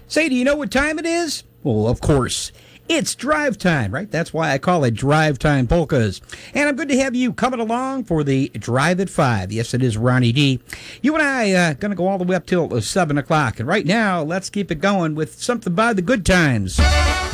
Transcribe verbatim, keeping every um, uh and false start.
Say, do you know what time it is? Well, of course. It's drive time, right? That's why I call it Drive Time Polkas. And I'm good to have you coming along for the Drive at five. Yes, it is Ronnie D. You and I are uh, going to go all the way up till seven o'clock. And right now, let's keep it going with something by the good times.